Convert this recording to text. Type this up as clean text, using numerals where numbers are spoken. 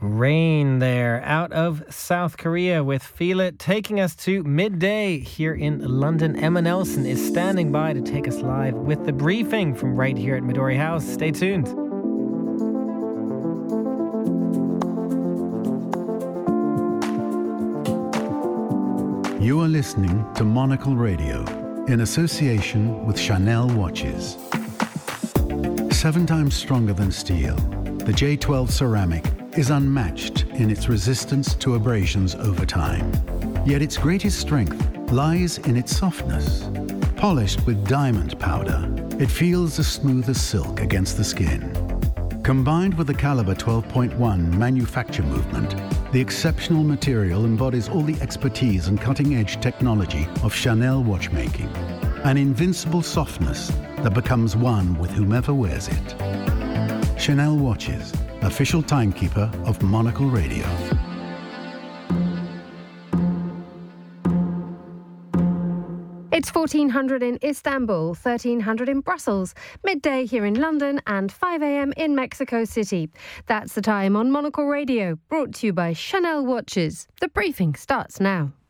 Rain there out of South Korea with Feel It, taking us to midday here in London. Emma Nelson is standing by to take us live with the briefing from right here at Midori House. Stay tuned. You are listening to Monocle Radio in association with Chanel watches. 7 times stronger than steel, the J12 ceramic is unmatched in its resistance to abrasions over time. Yet its greatest strength lies in its softness. Polished with diamond powder, it feels as smooth as silk against the skin. Combined with the Caliber 12.1 manufacture movement, the exceptional material embodies all the expertise and cutting-edge technology of Chanel watchmaking. An invincible softness that becomes one with whomever wears it. Chanel watches, official timekeeper of Monocle Radio. It's 1400 in Istanbul, 1300 in Brussels, midday here in London and 5 a.m. in Mexico City. That's the time on Monocle Radio, brought to you by Chanel Watches. The briefing starts now.